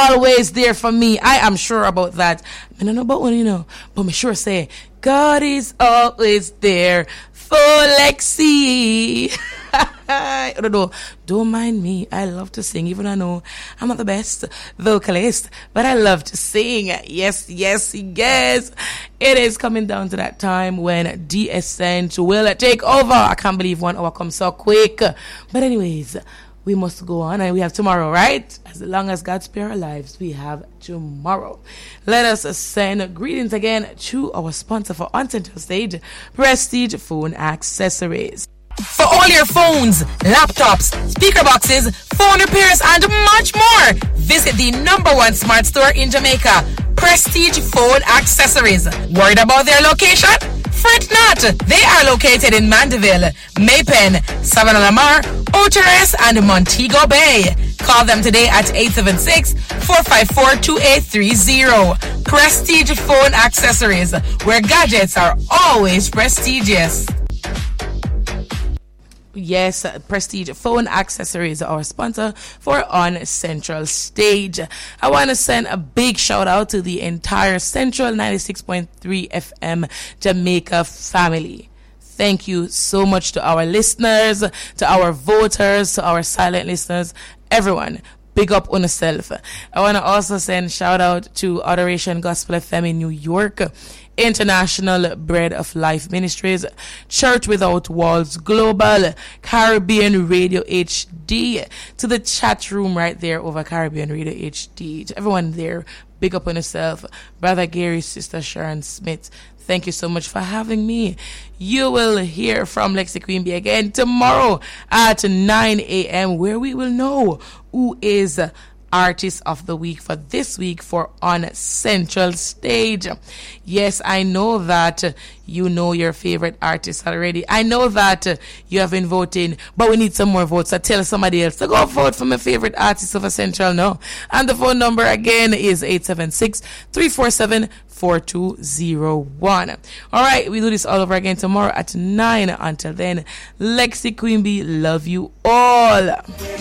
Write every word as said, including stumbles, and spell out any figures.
always there for me. I am sure about that. I don't know about one, you know, but me sure say, God is always there for Lexi. I don't know. Don't mind me. I love to sing, even though I know I'm not the best vocalist, but I love to sing. Yes, yes, yes. It is coming down to that time when D'Essence will take over. I can't believe one hour comes so quick. But anyways, we must go on, and we have tomorrow, right? As long as God spare our lives, we have tomorrow. Let us send greetings again to our sponsor for On Central Stage, Prestige Phone Accessories. For all your phones, laptops, speaker boxes, phone repairs, and much more, visit the number one smart store in Jamaica, Prestige Phone Accessories. Worried about their location? Fret not. They are located in Mandeville, Maypen, Savannah Lamar, Oteres, and Montego Bay. Call them today at eight seven six, four five four, two eight three zero. Prestige Phone Accessories, where gadgets are always prestigious. Yes, Prestige Phone Accessories are our sponsor for On Central Stage. I want to send a big shout out to the entire Central ninety-six point three F M Jamaica family. Thank you so much to our listeners, to our voters, to our silent listeners, everyone. Big up on yourself. I want to also send shout out to Adoration Gospel F M in New York, International Bread of Life Ministries, Church Without Walls Global, Caribbean Radio H D, to the chat room right there over Caribbean Radio H D. To everyone there, big up on yourself. Brother Gary, Sister Sharon Smith, thank you so much for having me. You will hear from Lexi Queen Bee again tomorrow at nine a.m. where we will know who is Artist of the Week for this week for On Central Stage. Yes, I know that you know your favorite artist already. I know that you have been voting, but we need some more votes. So tell somebody else to go vote for my favorite artist of a Central now. And the phone number again is eight seven six, three four seven, four two zero one. All right, we do this all over again tomorrow at nine. Until then, Lexi Queen Bee, love you all.